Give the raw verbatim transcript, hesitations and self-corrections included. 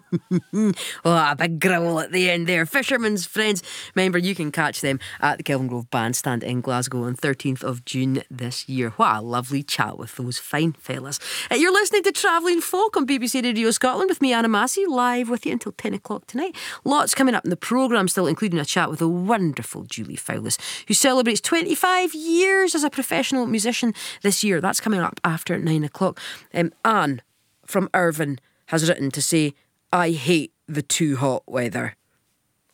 Oh, a big growl at the end there. Fisherman's Friends. Remember, you can catch them at the Kelvin Grove Bandstand in Glasgow on thirteenth of June this year. What a lovely chat with those fine fellas. Uh, You're listening to Travelling Folk on B B C Radio Scotland with me, Anna Massey, live with you until ten o'clock tonight. Lots coming up in the programme still, including a chat with the wonderful Julie Fowlis, who celebrates twenty-five years as a professional musician this year. That's coming up after nine o'clock. Um, Anne from Irvine has written to say, I hate the too hot weather.